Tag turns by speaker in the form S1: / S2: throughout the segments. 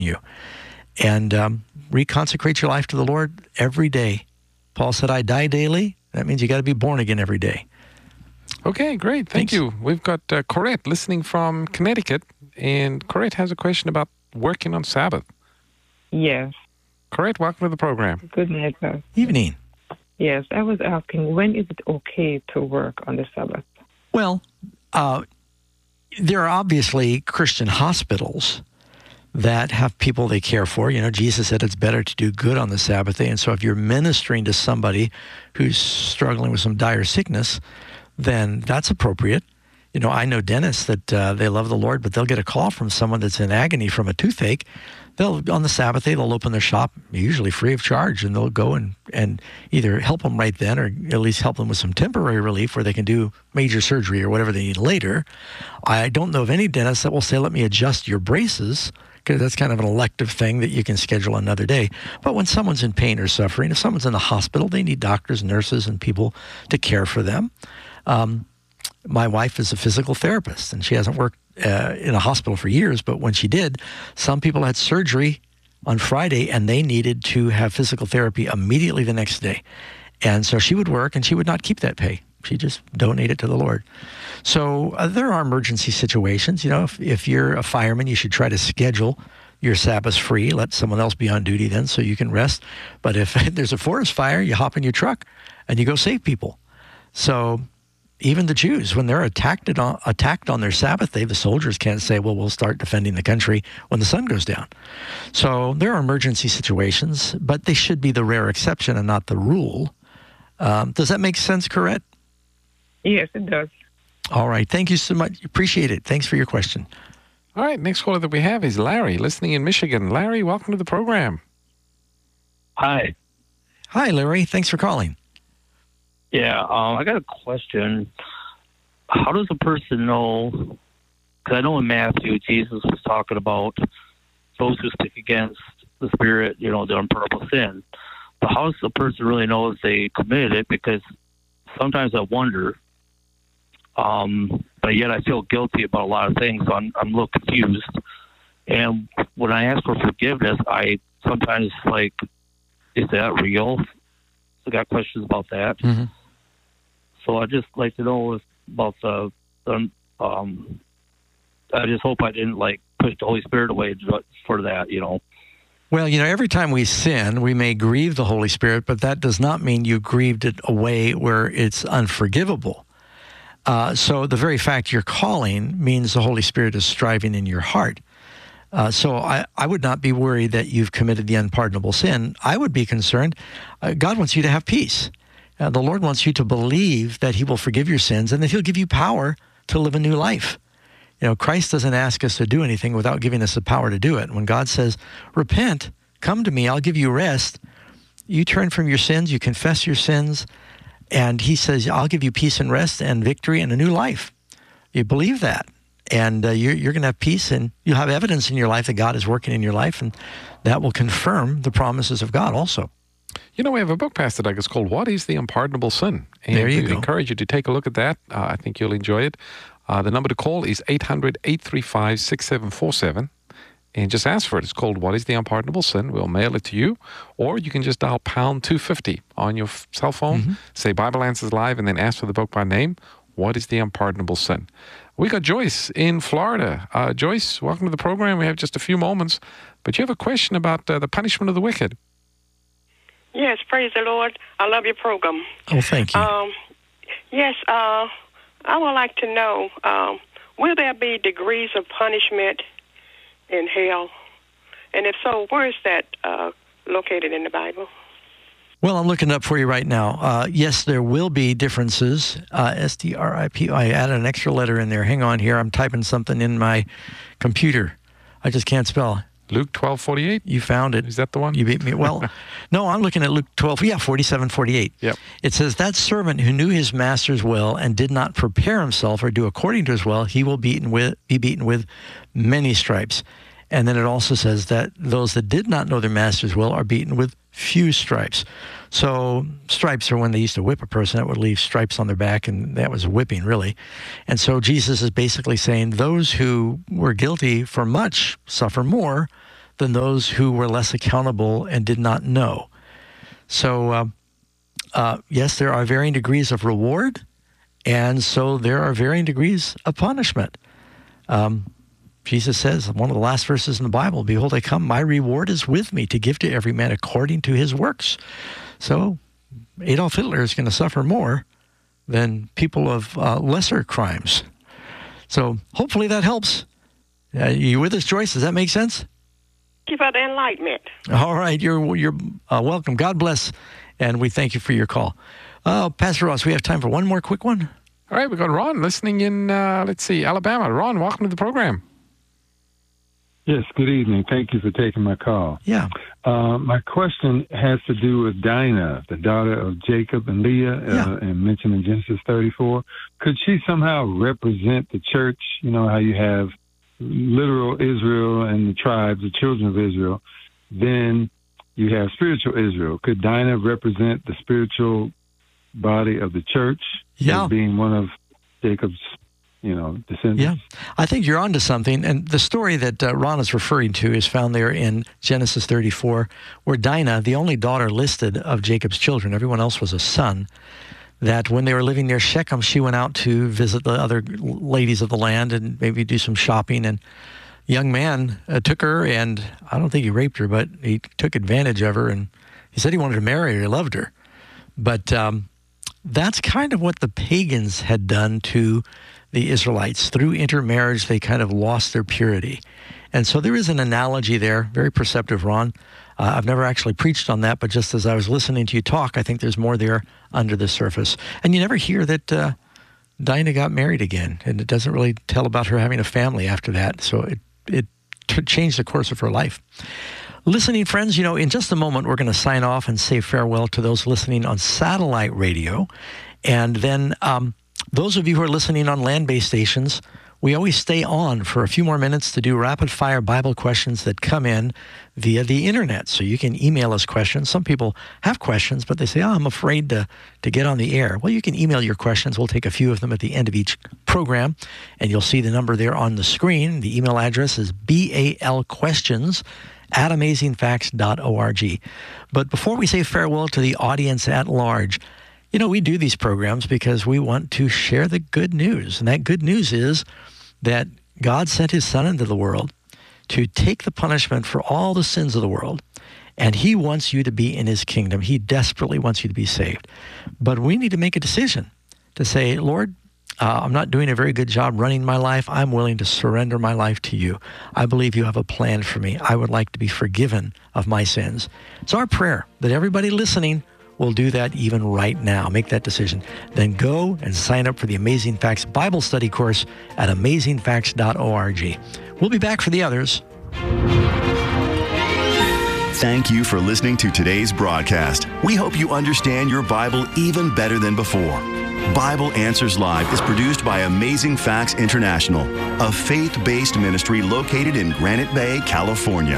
S1: you. And reconsecrate your life to the Lord every day. Paul said, I die daily. That means you got to be born again every day.
S2: Okay, great. Thank you. We've got Corette listening from Connecticut, and Corette has a question about working on Sabbath.
S3: Yes.
S2: Corette, welcome to the program.
S3: Good night, sir.
S1: Evening.
S3: Yes, I was asking, when is it okay to work on the Sabbath?
S1: Well, there are obviously Christian hospitals that have people they care for. You know, Jesus said it's better to do good on the Sabbath day. And so if you're ministering to somebody who's struggling with some dire sickness, then that's appropriate. You know, I know dentists that they love the Lord, but they'll get a call from someone that's in agony from a toothache. On the Sabbath day, they'll open their shop, usually free of charge, and they'll go and either help them right then or at least help them with some temporary relief where they can do major surgery or whatever they need later. I don't know of any dentist that will say, let me adjust your braces, because that's kind of an elective thing that you can schedule another day. But when someone's in pain or suffering, if someone's in the hospital, they need doctors, nurses, and people to care for them. My wife is a physical therapist, and she hasn't worked in a hospital for years, but when she did, some people had surgery on Friday, and they needed to have physical therapy immediately the next day. And so she would work, and she would not keep that pay. She just donated to the Lord. So there are emergency situations. You know, if you're a fireman, you should try to schedule your Sabbath free. Let someone else be on duty then so you can rest. But if there's a forest fire, you hop in your truck and you go save people. So even the Jews, when they're attacked on their Sabbath day, the soldiers can't say, well, we'll start defending the country when the sun goes down. So there are emergency situations, but they should be the rare exception and not the rule. Does that make sense, Corette?
S3: Yes, it does.
S1: All right. Thank you so much. Appreciate it. Thanks for your question.
S2: All right. Next caller that we have is Larry, listening in Michigan. Larry, welcome to the program.
S4: Hi.
S1: Hi, Larry. Thanks for calling.
S4: Yeah, I got a question. How does a person know? Because I know in Matthew, Jesus was talking about those who speak against the Spirit, you know, they're unpardonable sin. But how does a person really know if they committed it? Because sometimes I wonder, but yet I feel guilty about a lot of things, so I'm a little confused. And when I ask for forgiveness, I sometimes like, is that real? I got questions about that.
S1: Mm-hmm.
S4: So I just like to know about I just hope I didn't like push the Holy Spirit away for that, you know.
S1: Well, you know, every time we sin, we may grieve the Holy Spirit, but that does not mean you grieved it away where it's unforgivable. So the very fact you're calling means the Holy Spirit is striving in your heart. So I would not be worried that you've committed the unpardonable sin. I would be concerned. God wants you to have peace. The Lord wants you to believe that he will forgive your sins and that he'll give you power to live a new life. You know, Christ doesn't ask us to do anything without giving us the power to do it. When God says, repent, come to me, I'll give you rest, you turn from your sins, you confess your sins, and he says, I'll give you peace and rest and victory and a new life. You believe that, and you're going to have peace, and you'll have evidence in your life that God is working in your life, and that will confirm the promises of God also.
S2: You know, we have a book, Pastor Doug. It's called What is the Unpardonable Sin? And
S1: there you go.
S2: I encourage you to take a look at that. I think you'll enjoy it. The number to call is 800-835-6747. And just ask for it. It's called What is the Unpardonable Sin? We'll mail it to you. Or you can just dial pound 250 on your cell phone, say Bible Answers Live, and then ask for the book by name. What is the Unpardonable Sin? We got Joyce in Florida. Joyce, welcome to the program. We have just a few moments. But you have a question about the punishment of the wicked.
S5: Yes, praise the Lord. I love your program.
S1: Oh, thank you.
S5: Yes, I would like to know, will there be degrees of punishment in hell? And if so, where is that located in the Bible?
S1: Well, I'm looking it up for you right now. Yes, there will be differences. SDRIP. I added an extra letter in there. Hang on here. I'm typing something in my computer. I just can't spell.
S2: Luke 12:48.
S1: You found it.
S2: Is that the one?
S1: You beat me. Well, no, I'm looking at Luke 12. Yeah, 47:48.
S2: Yep.
S1: It says, that servant who knew his master's will and did not prepare himself or do according to his will, he will be beaten with many stripes. And then it also says that those that did not know their master's will are beaten with few stripes. So stripes are when they used to whip a person, that would leave stripes on their back, and that was whipping, really. And so Jesus is basically saying those who were guilty for much suffer more, than those who were less accountable and did not know. So, yes, there are varying degrees of reward, and so there are varying degrees of punishment. Jesus says, one of the last verses in the Bible, "Behold, I come, my reward is with me to give to every man according to his works." So Adolf Hitler is going to suffer more than people of lesser crimes. So hopefully that helps. You with us, Joyce? Does that make sense?
S5: Thank you for the enlightenment.
S1: All right, you're welcome. God bless, and we thank you for your call. Pastor Ross, we have time for one more quick one.
S2: All right, we've got Ron listening in, Alabama. Ron, welcome to the program.
S6: Yes, good evening. Thank you for taking my call.
S1: Yeah.
S6: My question has to do with Dinah, the daughter of Jacob and Leah, and mentioned in Genesis 34. Could she somehow represent the church? You know how you have literal Israel and the tribes, the children of Israel. Then you have spiritual Israel. Could Dinah represent the spiritual body of the church as being one of Jacob's descendants?
S1: Yeah, I think you're onto something. And the story that Ron is referring to is found there in Genesis 34, where Dinah, the only daughter listed of Jacob's children, everyone else was a son, that when they were living near Shechem, she went out to visit the other ladies of the land and maybe do some shopping. And a young man took her, and I don't think he raped her, but he took advantage of her. And he said he wanted to marry her. He loved her. But that's kind of what the pagans had done to the Israelites. Through intermarriage, they kind of lost their purity. And so there is an analogy there, very perceptive, Ron. I've never actually preached on that, but just as I was listening to you talk, I think there's more there under the surface. And you never hear that Dinah got married again, and it doesn't really tell about her having a family after that. So it changed the course of her life. Listening friends, in just a moment, we're going to sign off and say farewell to those listening on satellite radio. And then those of you who are listening on land-based stations, we always stay on for a few more minutes to do rapid-fire Bible questions that come in via the internet. So you can email us questions. Some people have questions, but they say, I'm afraid to get on the air. Well, you can email your questions. We'll take a few of them at the end of each program, and you'll see the number there on the screen. The email address is balquestions@amazingfacts.org. But before we say farewell to the audience at large, we do these programs because we want to share the good news. And that good news is that God sent his son into the world to take the punishment for all the sins of the world. And he wants you to be in his kingdom. He desperately wants you to be saved. But we need to make a decision to say, Lord, I'm not doing a very good job running my life. I'm willing to surrender my life to you. I believe you have a plan for me. I would like to be forgiven of my sins. It's our prayer that everybody listening will do that even right now. Make that decision. Then go and sign up for the Amazing Facts Bible Study course at amazingfacts.org. We'll be back for the others.
S7: Thank you for listening to today's broadcast. We hope you understand your Bible even better than before. Bible Answers Live is produced by Amazing Facts International, a faith-based ministry located in Granite Bay, California.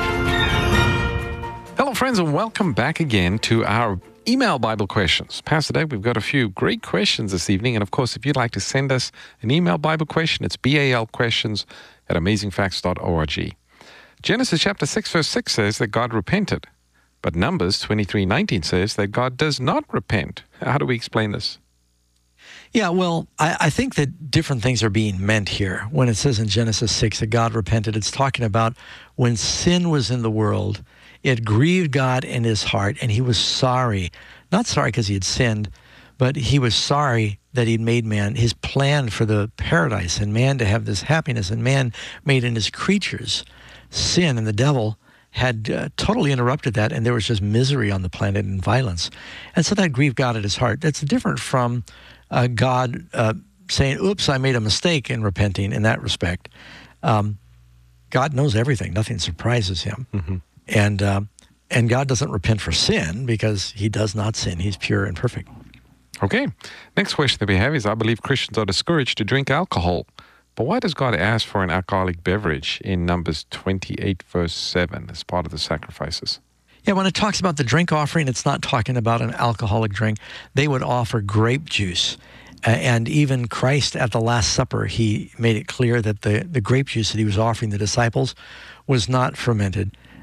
S2: Hello, friends, and welcome back again to our email Bible questions. Pastor Dave, we've got a few great questions this evening. And of course, if you'd like to send us an email Bible question, it's balquestions@amazingfacts.org. Genesis chapter 6, verse 6 says that God repented. But Numbers 23:19 says that God does not repent. How do we explain this?
S1: Yeah, well, I think that different things are being meant here. When it says in Genesis 6 that God repented, it's talking about when sin was in the world, it grieved God in his heart, and he was sorry. Not sorry because he had sinned, but he was sorry that he'd made man, his plan for the paradise and man to have this happiness, and man made in his creatures. Sin and the devil had totally interrupted that, and there was just misery on the planet and violence. And so that grieved God at his heart. That's different from God saying, oops, I made a mistake in repenting in that respect. God knows everything. Nothing surprises him. Mm-hmm. And God doesn't repent for sin because he does not sin. He's pure and perfect.
S2: Okay. Next question that we have is, I believe Christians are discouraged to drink alcohol. But why does God ask for an alcoholic beverage in Numbers 28, verse 7 as part of the sacrifices?
S1: Yeah, when it talks about the drink offering, it's not talking about an alcoholic drink. They would offer grape juice. And even Christ at the Last Supper, he made it clear that the grape juice that he was offering the disciples was not fermented.